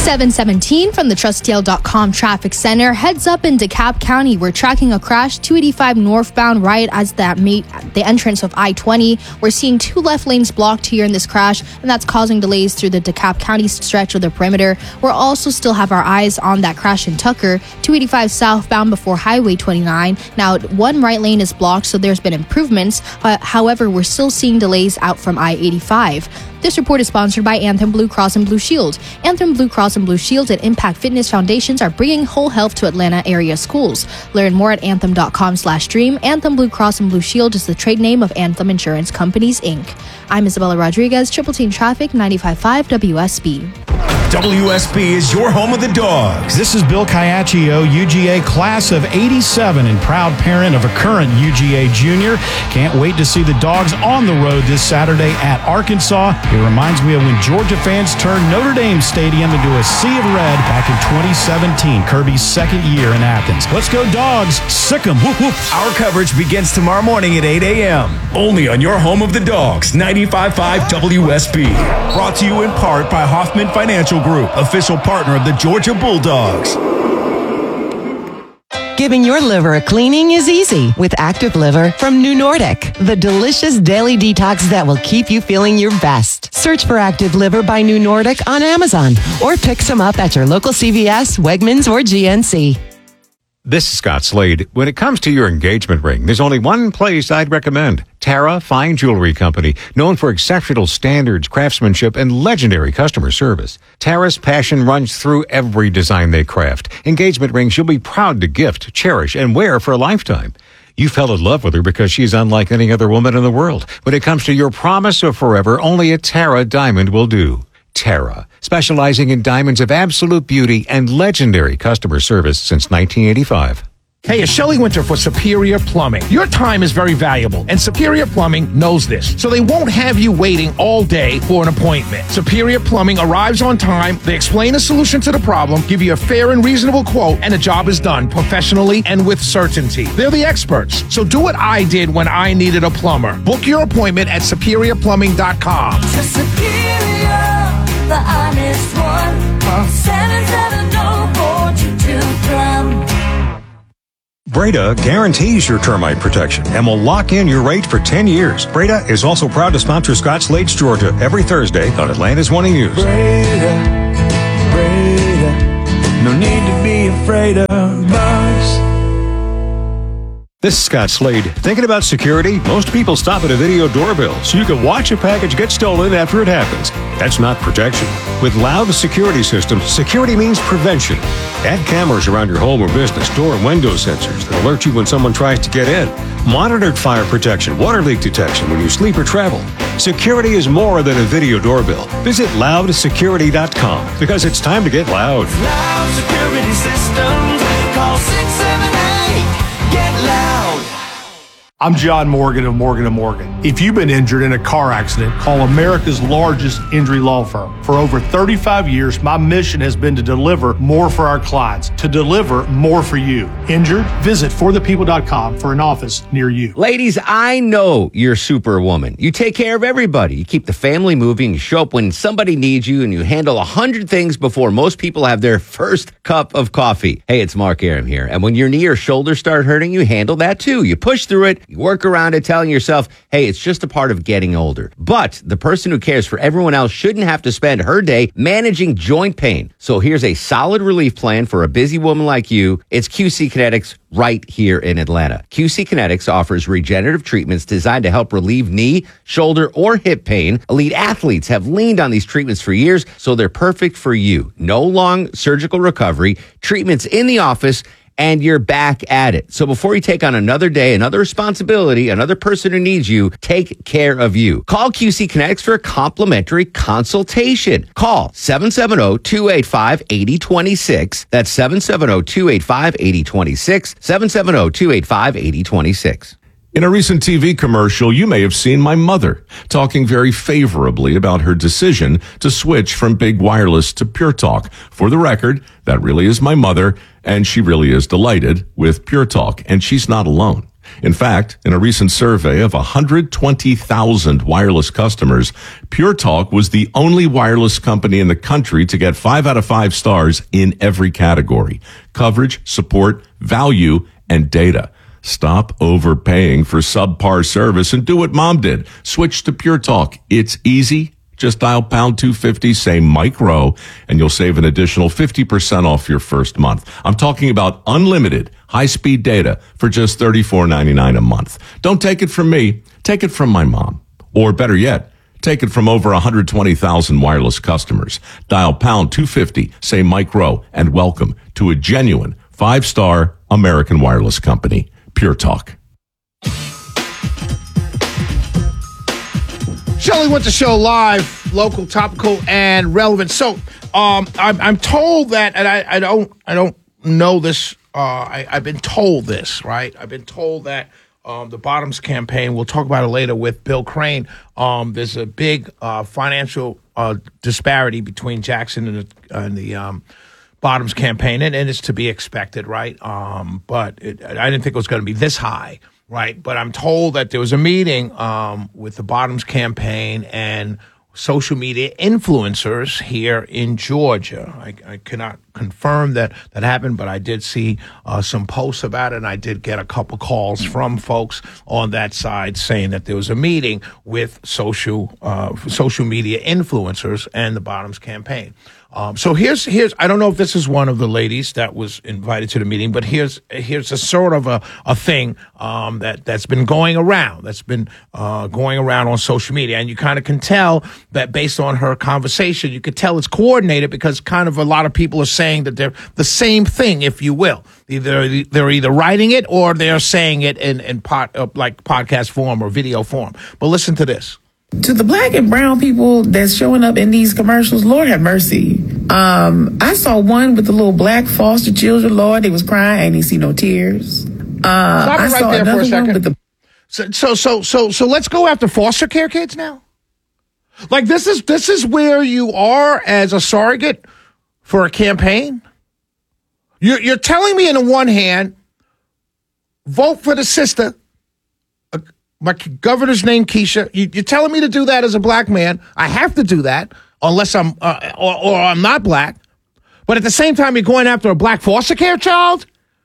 717 from the TrustDL.com Traffic Center. Heads up in DeKalb County. We're tracking a crash 285 northbound right as that made the entrance of I-20. We're seeing two left lanes blocked here in this crash, and that's causing delays through the DeKalb County stretch of the perimeter. We'll also still have our eyes on that crash in Tucker, 285 southbound before Highway 29. Now, one right lane is blocked, so there's been improvements. However, we're still seeing delays out from I-85. This report is sponsored by Anthem Blue Cross and Blue Shield. Anthem Blue Cross and Blue Shield and Impact Fitness Foundations are bringing whole health to Atlanta area schools. Learn more at anthem.com/dream. Anthem Blue Cross and Blue Shield is the trade name of Anthem Insurance Companies, Inc. I'm Isabella Rodriguez, Triple Team Traffic, 95.5 WSB. WSB is your home of the Dogs. This is Bill Caiaccio, UGA class of 87 and proud parent of a current UGA junior. Can't wait to see the Dogs on the road this Saturday at Arkansas. It reminds me of when Georgia fans turned Notre Dame Stadium into a sea of red back in 2017, Kirby's second year in Athens. Let's go Dogs. Sick 'em. Whoop, whoop. Our coverage begins tomorrow morning at 8 a.m. Only on your home of the Dogs, 95.5 WSB. Brought to you in part by Hoffman Financial Group, official partner of the Georgia Bulldogs. Giving your liver a cleaning is easy with Active Liver from New Nordic, the delicious daily detox that will keep you feeling your best. Search for Active Liver by New Nordic on Amazon or pick some up at your local CVS, Wegmans, or GNC. This is Scott Slade. When it comes to your engagement ring, there's only one place I'd recommend. Tara Fine Jewelry Company, known for exceptional standards, craftsmanship, and legendary customer service. Tara's passion runs through every design they craft. Engagement rings you'll be proud to gift, cherish, and wear for a lifetime. You fell in love with her because she's unlike any other woman in the world. When it comes to your promise of forever, only a Tara diamond will do. Tara, specializing in diamonds of absolute beauty and legendary customer service since 1985. Hey, it's Shelley Winter for Superior Plumbing. Your time is very valuable, and Superior Plumbing knows this, so they won't have you waiting all day for an appointment. Superior Plumbing arrives on time, they explain a solution to the problem, give you a fair and reasonable quote, and the job is done professionally and with certainty. They're the experts, so do what I did when I needed a plumber. Book your appointment at SuperiorPlumbing.com. Superior, the honest one. 770-4222 Plum. Breda guarantees your termite protection and will lock in your rate for 10 years. Breda is also proud to sponsor Scott Slade's Georgia every Thursday on Atlanta's Morning News. Breda, no need to be afraid of us. This is Scott Slade. Thinking about security? Most people stop at a video doorbell so you can watch a package get stolen after it happens. That's not protection. With Loud Security Systems, security means prevention. Add cameras around your home or business, door and window sensors that alert you when someone tries to get in. Monitored fire protection, water leak detection when you sleep or travel. Security is more than a video doorbell. Visit loudsecurity.com because it's time to get loud. Loud Security Systems. Call 678-GET-LOUD. I'm John Morgan of Morgan & Morgan. If you've been injured in a car accident, call America's largest injury law firm. For over 35 years, my mission has been to deliver more for our clients, to deliver more for you. Injured? Visit forthepeople.com for an office near you. Ladies, I know you're Superwoman. You take care of everybody. You keep the family moving. You show up when somebody needs you, and you handle 100 things before most people have their first cup of coffee. Hey, it's Mark Aram here. And when your knee or shoulder start hurting, you handle that too. You push through it. You work around it, telling yourself, hey, it's just a part of getting older. But the person who cares for everyone else shouldn't have to spend her day managing joint pain. So here's a solid relief plan for a busy woman like you. It's QC Kinetics right here in Atlanta. QC Kinetics offers regenerative treatments designed to help relieve knee, shoulder, or hip pain. Elite athletes have leaned on these treatments for years, so they're perfect for you. No long surgical recovery, treatments in the office, and you're back at it. So before you take on another day, another responsibility, another person who needs you, take care of you. Call QC Kinetics for a complimentary consultation. Call 770-285-8026. That's 770-285-8026. 770-285-8026. In a recent TV commercial, you may have seen my mother talking very favorably about her decision to switch from big wireless to Pure Talk. For the record, that really is my mother, and she really is delighted with Pure Talk, and she's not alone. In fact, in a recent survey of 120,000 wireless customers, Pure Talk was the only wireless company in the country to get 5 out of 5 stars in every category: coverage, support, value, and data. Stop overpaying for subpar service and do what Mom did. Switch to Pure Talk. It's easy. Just dial pound 250, say Mike Rowe, and you'll save an additional 50% off your first month. I'm talking about unlimited high-speed data for just $34.99 a month. Don't take it from me. Take it from my mom. Or better yet, take it from over 120,000 wireless customers. Dial pound 250, say Mike Rowe, and welcome to a genuine 5-star American wireless company, Pure Talk. Shelley Winters Show live, local, topical, and relevant. So, I'm told that, and I don't know this. I've been told this, right? I've been told that the Bottoms campaign. We'll talk about it later with Bill Crane. There's a big financial disparity between Jackson and the Bottoms campaign, and it's to be expected, right? But I didn't think it was going to be this high. Right, but I'm told that there was a meeting with the Bottoms campaign and social media influencers here in Georgia. I cannot confirm that happened, but I did see some posts about it, and I did get a couple calls from folks on that side saying that there was a meeting with social media influencers and the Bottoms campaign. So here's I don't know if this is one of the ladies that was invited to the meeting, but here's a sort of a thing that's been going around on social media, and you kind of can tell that based on her conversation, you could tell it's coordinated because kind of a lot of people are saying that they're the same thing, if you will. They're either writing it or they're saying it in like podcast form or video form. But listen to this. To the black and brown people that's showing up in these commercials, Lord have mercy. I saw one with the little black foster children. Lord, they was crying. I didn't see no tears. Stop it right there for a second. So let's go after foster care kids now. Like this is where you are as a surrogate for a campaign. You're telling me, on the one hand, vote for the sister. My governor's name, Keisha. You're telling me to do that as a black man. I have to do that unless I'm or I'm not black. But at the same time, you're going after a black foster care child.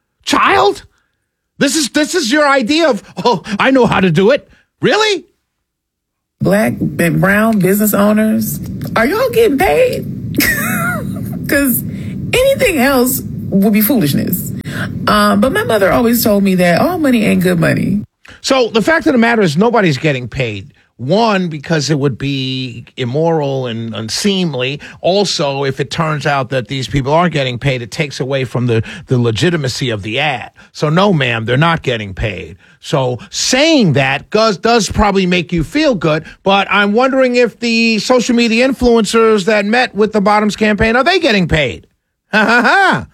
This is your idea of, oh, I know how to do it. Really? Black and brown business owners, are y'all getting paid? Because anything else would be foolishness. But my mother always told me that all money ain't good money. So the fact of the matter is nobody's getting paid. One, because it would be immoral and unseemly. Also, if it turns out that these people aren't getting paid, it takes away from the legitimacy of the ad. So no, ma'am, they're not getting paid. So saying that does probably make you feel good. But I'm wondering if the social media influencers that met with the Bottoms campaign, are they getting paid? Ha ha ha.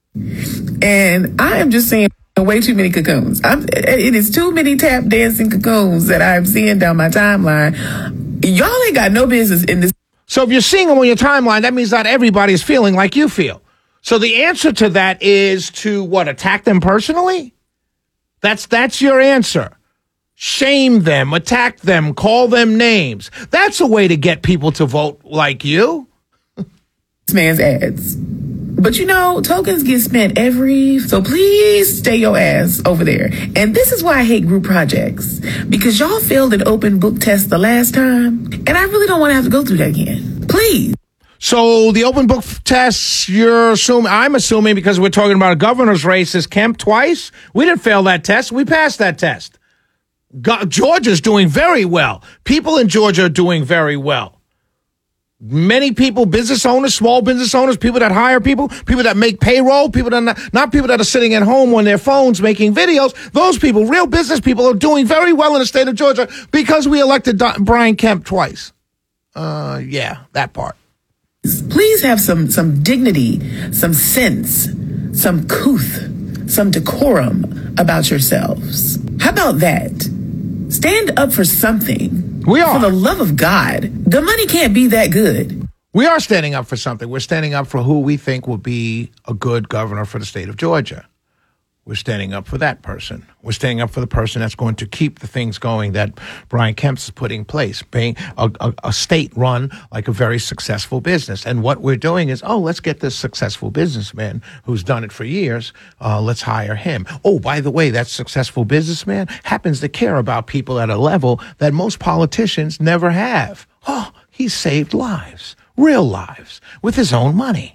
And I am just saying, way too many cocoons. It is too many tap dancing cocoons that I'm seeing down my timeline. Y'all ain't got no business in this. So if you're seeing them on your timeline, that means not everybody is feeling like you feel. So the answer to that is to what? Attack them personally? That's your answer. Shame them, attack them, call them names. That's a way to get people to vote like you. This man's ads. But tokens get spent so please stay your ass over there. And this is why I hate group projects, because y'all failed an open book test the last time, and I really don't want to have to go through that again. Please. So the open book test, I'm assuming because we're talking about a governor's race, is Kemp twice? We didn't fail that test. We passed that test. Georgia's doing very well. People in Georgia are doing very well. Many people, business owners, small business owners, people that hire people that make payroll, people that not people that are sitting at home on their phones making videos. Those people, real business people, are doing very well in the state of Georgia because we elected Brian Kemp twice. Yeah, that part. Please have some dignity, some sense, some couth, some decorum about yourselves. How about that? Stand up for something. We are. For the love of God, the money can't be that good. We are standing up for something. We're standing up for who we think will be a good governor for the state of Georgia. We're standing up for that person. We're standing up for the person that's going to keep the things going that Brian Kemp is putting in place, being a state run like a very successful business. And what we're doing is, let's get this successful businessman who's done it for years. Let's hire him. Oh, by the way, that successful businessman happens to care about people at a level that most politicians never have. Oh, he saved lives, real lives, with his own money.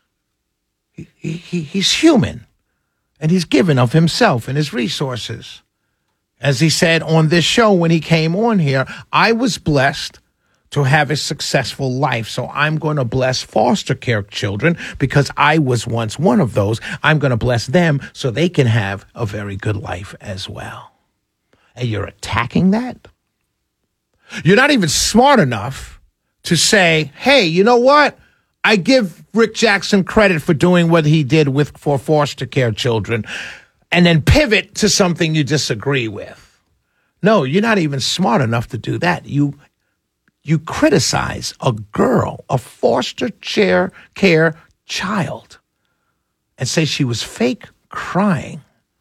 He's human. And he's given of himself and his resources. As he said on this show when he came on here, I was blessed to have a successful life. So I'm going to bless foster care children because I was once one of those. I'm going to bless them so they can have a very good life as well. And you're attacking that? You're not even smart enough to say, hey, you know what? I give Rick Jackson credit for doing what he did for foster care children, and then pivot to something you disagree with. No, you're not even smart enough to do that. You criticize a girl, a foster care child, and say she was fake crying.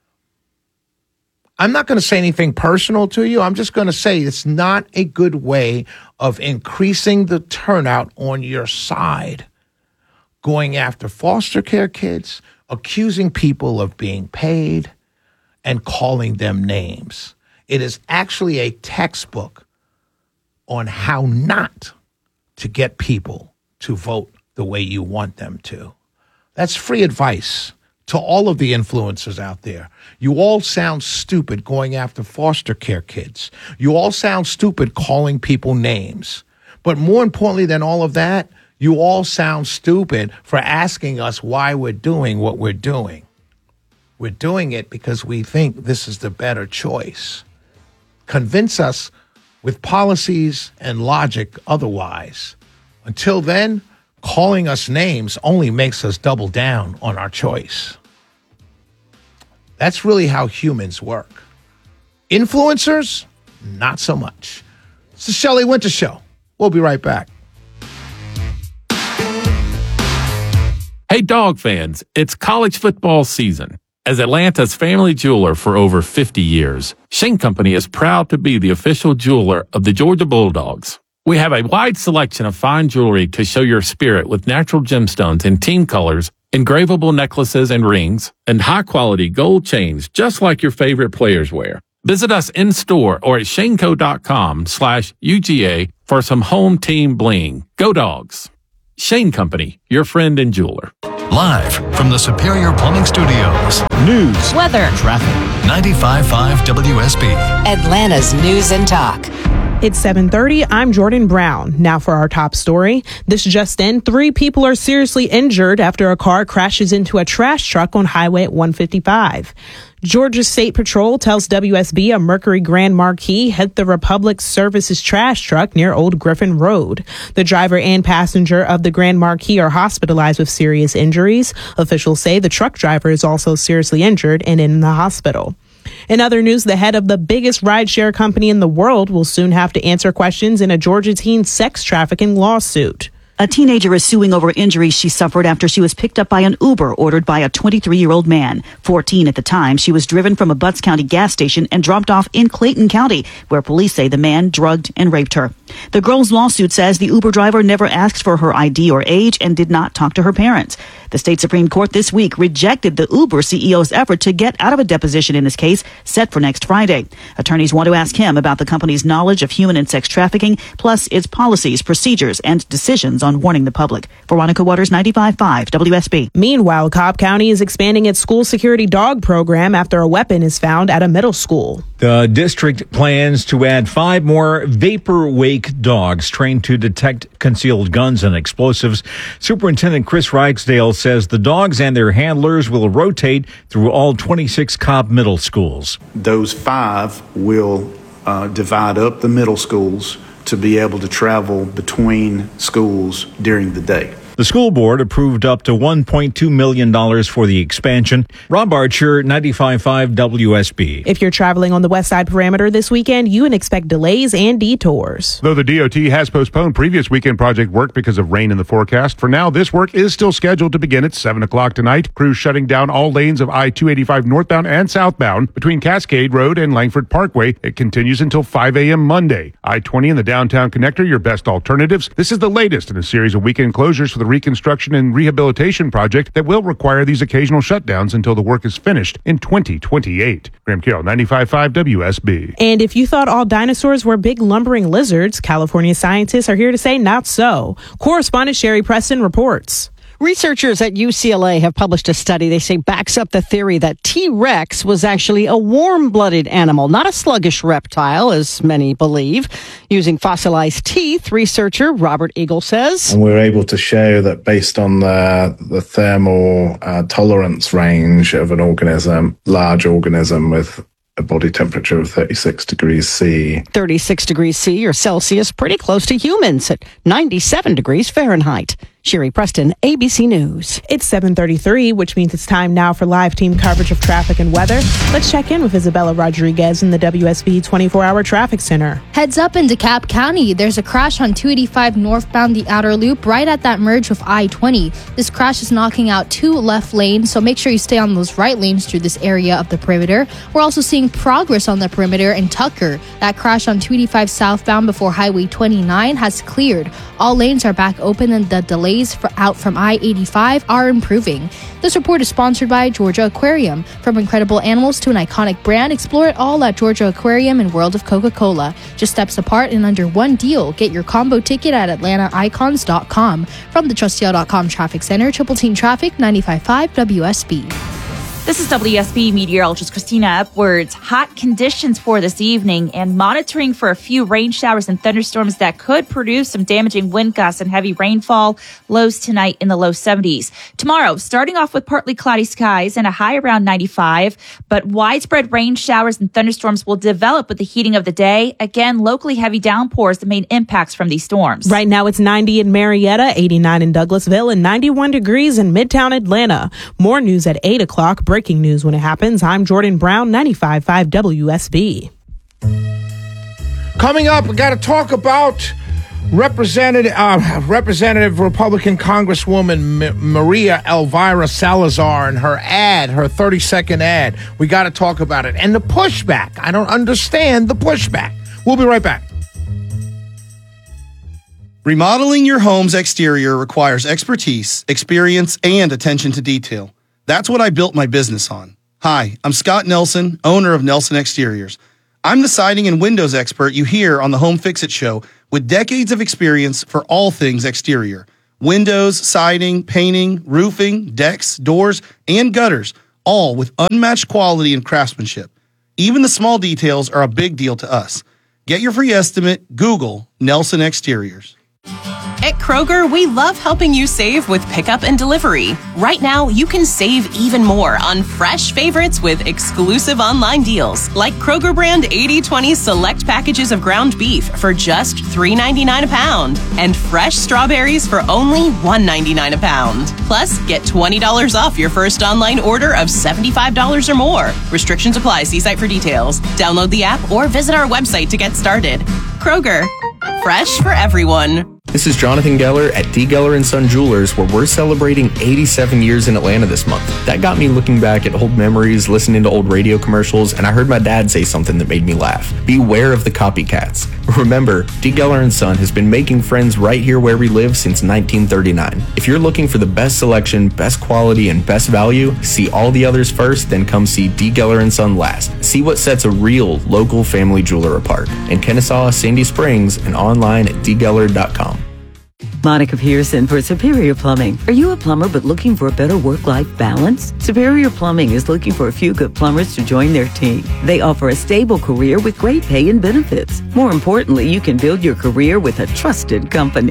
I'm not going to say anything personal to you. I'm just going to say it's not a good way of increasing the turnout on your side. Going after foster care kids, accusing people of being paid, and calling them names. It is actually a textbook on how not to get people to vote the way you want them to. That's free advice to all of the influencers out there. You all sound stupid going after foster care kids. You all sound stupid calling people names. But more importantly than all of that, you all sound stupid for asking us why we're doing what we're doing. We're doing it because we think this is the better choice. Convince us with policies and logic otherwise. Until then, calling us names only makes us double down on our choice. That's really how humans work. Influencers, not so much. It's the Shelley Winter Show. We'll be right back. Hey, dog fans, it's college football season. As Atlanta's family jeweler for over 50 years, Shane Company is proud to be the official jeweler of the Georgia Bulldogs. We have a wide selection of fine jewelry to show your spirit with natural gemstones in team colors, engravable necklaces and rings, and high-quality gold chains just like your favorite players wear. Visit us in-store or at shaneco.com/UGA for some home team bling. Go Dogs! Shane Company, your friend and jeweler. Live from the Superior Plumbing Studios. News, weather, traffic. 95.5 WSB. Atlanta's News and Talk. It's 7:30. I'm Jordan Brown. Now for our top story. This just in, 3 people are seriously injured after a car crashes into a trash truck on Highway 155. Georgia State Patrol tells WSB a Mercury Grand Marquis hit the Republic Services trash truck near Old Griffin Road. The driver and passenger of the Grand Marquis are hospitalized with serious injuries. Officials say the truck driver is also seriously injured and in the hospital. In other news, the head of the biggest rideshare company in the world will soon have to answer questions in a Georgia teen sex trafficking lawsuit. A teenager is suing over injuries she suffered after she was picked up by an Uber ordered by a 23-year-old man. 14 at the time, she was driven from a Butts County gas station and dropped off in Clayton County, where police say the man drugged and raped her. The girl's lawsuit says the Uber driver never asked for her ID or age and did not talk to her parents. The state Supreme Court this week rejected the Uber CEO's effort to get out of a deposition in this case set for next Friday. Attorneys want to ask him about the company's knowledge of human and sex trafficking, plus its policies, procedures, and decisions on warning the public. Veronica Waters, 95.5 WSB. Meanwhile, Cobb County is expanding its school security dog program after a weapon is found at a middle school. The district plans to add 5 more Vapor Wake dogs trained to detect concealed guns and explosives. Superintendent Chris Ragsdale says the dogs and their handlers will rotate through all 26 Cobb middle schools. Those 5 will divide up the middle schools to be able to travel between schools during the day. The school board approved up to $1.2 million for the expansion. Rob Archer, 95.5 WSB. If you're traveling on the West Side Perimeter this weekend, you can expect delays and detours. Though the DOT has postponed previous weekend project work because of rain in the forecast, for now, this work is still scheduled to begin at 7 o'clock tonight. Crews shutting down all lanes of I-285 northbound and southbound between Cascade Road and Langford Parkway. It continues until 5 a.m. Monday. I-20 and the downtown connector, your best alternatives. This is the latest in a series of weekend closures for the reconstruction and rehabilitation project that will require these occasional shutdowns until the work is finished in 2028. Graham Carroll, 95.5 WSB. And if you thought all dinosaurs were big lumbering lizards, California scientists are here to say not so. Correspondent Sherry Preston reports. Researchers at UCLA have published a study they say backs up the theory that T-Rex was actually a warm-blooded animal, not a sluggish reptile, as many believe. Using fossilized teeth, researcher Robert Eagle says. And we're able to show that based on the thermal tolerance range of an organism, large organism with a body temperature of 36 degrees C. 36 degrees C or Celsius, pretty close to humans at 97 degrees Fahrenheit. Sherry Preston, ABC News. It's 7:33, which means it's time now for live team coverage of traffic and weather. Let's check in with Isabella Rodriguez in the WSB 24-hour traffic center. Heads up in DeKalb County. There's a crash on 285 northbound the outer loop right at that merge with I-20. This crash is knocking out 2 left lanes, so make sure you stay on those right lanes through this area of the perimeter. We're also seeing progress on the perimeter in Tucker. That crash on 285 southbound before Highway 29 has cleared. All lanes are back open and the delays out from I-85 are improving. This report is sponsored by Georgia Aquarium. From incredible animals to an iconic brand, explore it all at Georgia Aquarium and World of Coca-Cola. Just steps apart and under one deal. Get your combo ticket at AtlantaIcons.com. From the TrustDale.com Traffic Center, Triple Team Traffic, 95.5 WSB. This is WSB meteorologist Christina Upwards. Hot conditions for this evening and monitoring for a few rain showers and thunderstorms that could produce some damaging wind gusts and heavy rainfall. Lows tonight in the low 70s. Tomorrow, starting off with partly cloudy skies and a high around 95, but widespread rain showers and thunderstorms will develop with the heating of the day. Again, locally heavy downpours, the main impacts from these storms. Right now it's 90 in Marietta, 89 in Douglasville, and 91 degrees in Midtown Atlanta. More news at 8 o'clock. Breaking news when it happens. I'm Jordan Brown, 95.5 WSB. Coming up, we got to talk about Representative Republican Congresswoman Maria Elvira Salazar and her 30-second ad. We got to talk about it. And the pushback. I don't understand the pushback. We'll be right back. Remodeling your home's exterior requires expertise, experience, and attention to detail. That's what I built my business on. Hi, I'm Scott Nelson, owner of Nelson Exteriors. I'm the siding and windows expert you hear on the Home Fix-It Show with decades of experience for all things exterior. Windows, siding, painting, roofing, decks, doors, and gutters, all with unmatched quality and craftsmanship. Even the small details are a big deal to us. Get your free estimate, Google Nelson Exteriors. At Kroger, we love helping you save with pickup and delivery. Right now, you can save even more on fresh favorites with exclusive online deals, like Kroger brand 80/20 select packages of ground beef for just $3.99 a pound, and fresh strawberries for only $1.99 a pound. Plus, get $20 off your first online order of $75 or more. Restrictions apply. See site for details. Download the app or visit our website to get started. Kroger, fresh for everyone. This is Jonathan Geller at D. Geller & Son Jewelers, where we're celebrating 87 years in Atlanta this month. That got me looking back at old memories, listening to old radio commercials, and I heard my dad say something that made me laugh. Beware of the copycats. Remember, D. Geller & Son has been making friends right here where we live since 1939. If you're looking for the best selection, best quality, and best value, see all the others first, then come see D. Geller & Son last. See what sets a real local family jeweler apart. In Kennesaw, Sandy Springs, and online at dgeller.com. Monica Pearson for Superior Plumbing. Are you a plumber but looking for a better work-life balance? Superior Plumbing is looking for a few good plumbers to join their team. They offer a stable career with great pay and benefits. More importantly, you can build your career with a trusted company.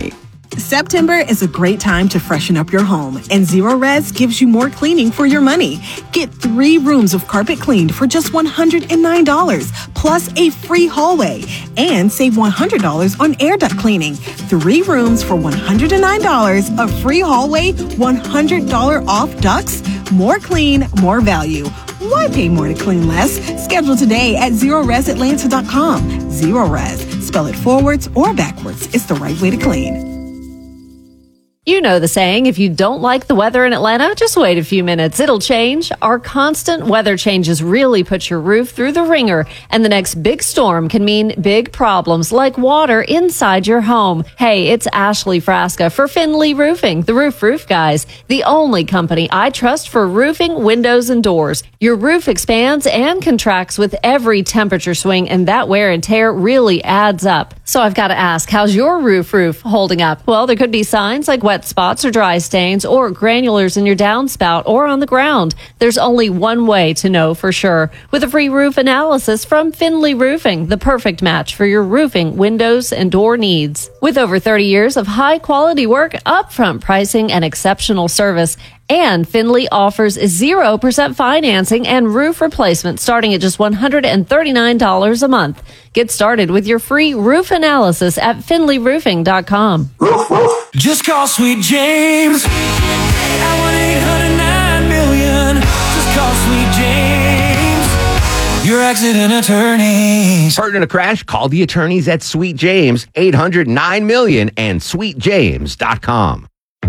September is a great time to freshen up your home, and Zero Res gives you more cleaning for your money. Get 3 rooms of carpet cleaned for just $109, plus a free hallway, and save $100 on air duct cleaning. 3 rooms for $109, a free hallway, $100 off ducts. More clean, more value. Why pay more to clean less? Schedule today at ZeroResAtlanta.com. Zero Res. Spell it forwards or backwards. It's the right way to clean. You know the saying, if you don't like the weather in Atlanta, just wait a few minutes. It'll change. Our constant weather changes really put your roof through the ringer, and the next big storm can mean big problems like water inside your home. Hey, it's Ashley Frasca for Finley Roofing, the Roof Guys, the only company I trust for roofing, windows, and doors. Your roof expands and contracts with every temperature swing, and that wear and tear really adds up. So I've got to ask, how's your roof holding up? Well, there could be signs like wet spots or dry stains or granulars in your downspout or on the ground. There's only one way to know for sure. With a free roof analysis from Finley Roofing, the perfect match for your roofing, windows, and door needs. With over 30 years of high-quality work, upfront pricing, and exceptional service, and Finley offers 0% financing and roof replacement starting at just $139 a month. Get started with your free roof analysis at finleyroofing.com. Just call Sweet James at 1-800-9-million. Just call Sweet James, your accident attorneys. Hurt in a crash? Call the attorneys at Sweet James, 800-9-million, and sweetjames.com.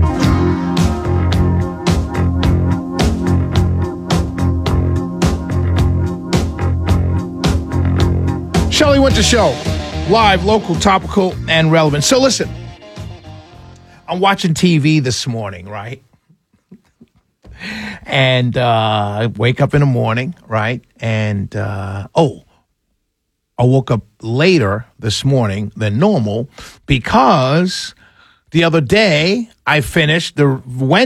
Shelley Winter Show, live, local, topical, and relevant. So listen, I'm watching TV this morning, right? And I wake up in the morning, right? And, I woke up later this morning than normal because the other day I finished the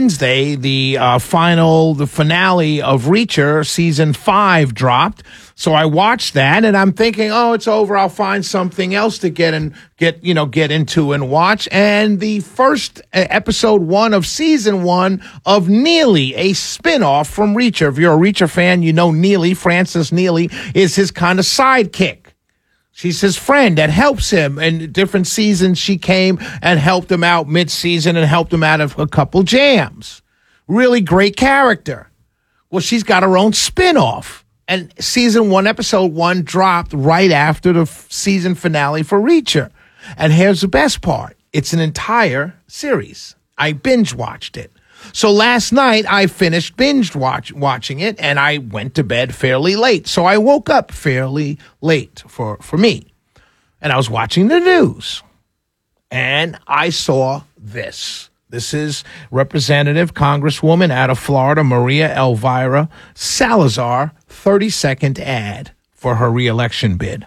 finale of Reacher, season 5 dropped. So I watched that and I'm thinking, oh, it's over. I'll find something else to get into and watch. And the first episode 1 of season 1 of Neely, a spinoff from Reacher. If you're a Reacher fan, you know Neely, Frances Neely, is his kind of sidekick. She's his friend that helps him. In different seasons, she came and helped him out mid-season and helped him out of a couple jams. Really great character. Well, she's got her own spinoff. And season 1, episode 1 dropped right after the season finale for Reacher. And here's the best part. It's an entire series. I binge watched it. So last night I finished watching it and I went to bed fairly late. So I woke up fairly late for me. And I was watching the news and I saw this. This is Representative Congresswoman out of Florida, Maria Elvira Salazar, 30-second ad for her reelection bid.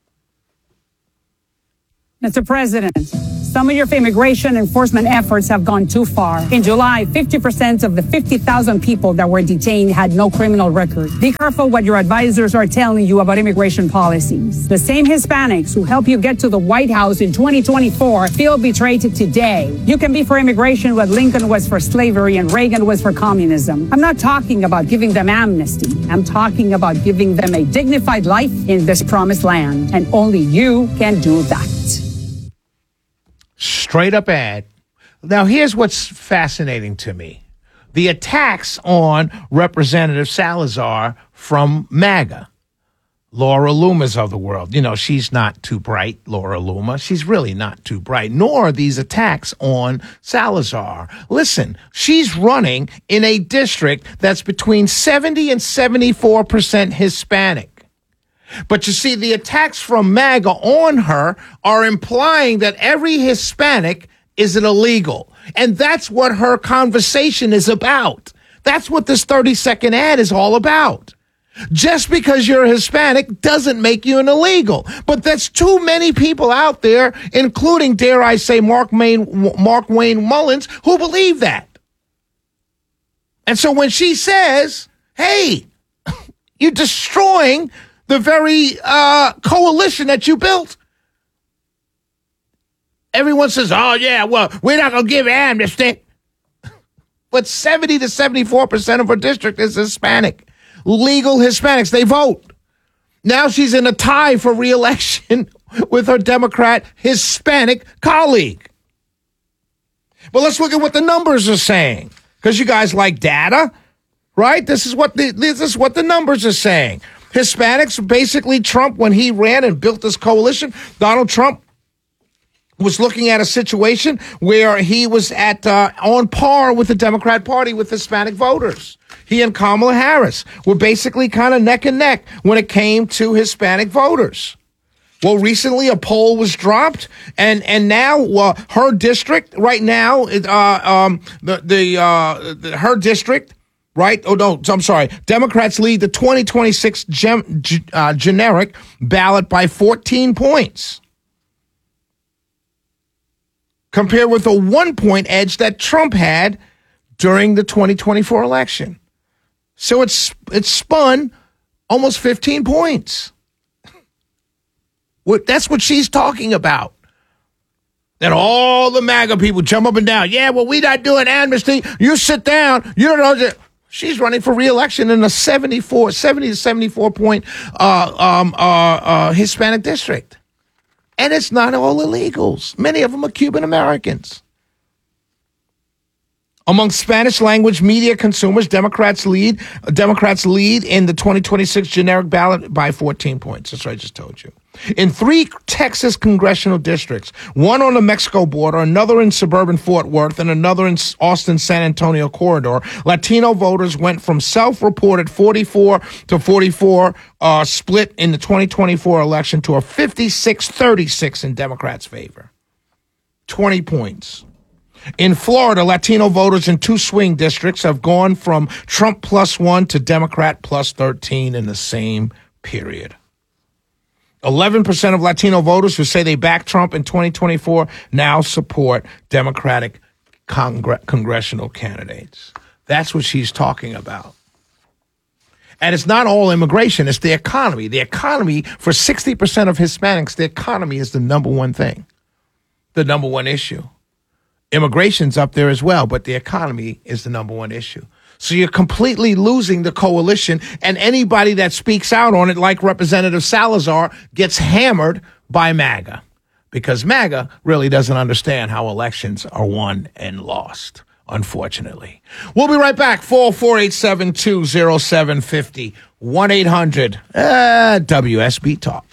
Mr. President, some of your immigration enforcement efforts have gone too far. In July, 50% of the 50,000 people that were detained had no criminal record. Be careful what your advisors are telling you about immigration policies. The same Hispanics who help you get to the White House in 2024 feel betrayed today. You can be for immigration what Lincoln was for slavery and Reagan was for communism. I'm not talking about giving them amnesty. I'm talking about giving them a dignified life in this promised land. And only you can do that. Straight up ad. Now, here's what's fascinating to me. The attacks on Representative Salazar from MAGA. Laura Loomer's of the world. You know, she's not too bright, Laura Loomer. She's really not too bright, nor are these attacks on Salazar. Listen, she's running in a district that's between 70 and 74% Hispanic. But you see, the attacks from MAGA on her are implying that every Hispanic is an illegal. And that's what her conversation is about. That's what this 30-second ad is all about. Just because you're a Hispanic doesn't make you an illegal. But there's too many people out there, including, dare I say, Mark Wayne Mullins, who believe that. And so when she says, hey, you're destroying the very coalition that you built, Everyone says, oh, yeah, well, we're not going to give amnesty. But 70 to 74% of her district is Hispanic. Legal Hispanics. They vote. Now she's in a tie for re-election with her Democrat Hispanic colleague. But let's look at what the numbers are saying, because you guys like data, right? This is what the numbers are saying. Hispanics, basically Trump, when he ran and built this coalition, Donald Trump was looking at a situation where he was at on par with the Democrat Party with Hispanic voters. He and Kamala Harris were basically kind of neck and neck when it came to Hispanic voters. Well, recently a poll was dropped, and now her district right now, her district, right? Oh no, I'm sorry. Democrats lead the 2026 generic ballot by 14 points, compared with a 1-point edge that Trump had during the 2024 election. So it's spun almost 15 points. That's what she's talking about. And all the MAGA people jump up and down. Yeah, well, we're not doing amnesty. You sit down. You don't know that. She's running for re-election in a 70 to 74 point Hispanic district. And it's not all illegals. Many of them are Cuban Americans. Among Spanish language media consumers, Democrats lead in the 2026 generic ballot by 14 points. That's what I just told you. In 3 Texas congressional districts, one on the Mexico border, another in suburban Fort Worth, and another in Austin-San Antonio corridor, Latino voters went from self-reported 44 to 44 split in the 2024 election to a 56-36 in Democrats' favor. 20 points. In Florida, Latino voters in 2 swing districts have gone from Trump +1 to Democrat +13 in the same period. 11% of Latino voters who say they back Trump in 2024 now support Democratic congressional candidates. That's what she's talking about. And it's not all immigration, it's the economy. The economy, for 60% of Hispanics, the economy is the number one thing, the number one issue. Immigration's up there as well, but the economy is the number one issue. So you're completely losing the coalition, and anybody that speaks out on it, like Representative Salazar, gets hammered by MAGA, because MAGA really doesn't understand how elections are won and lost, unfortunately. We'll be right back. 448-720-0750, 1-800-WSB-TALK.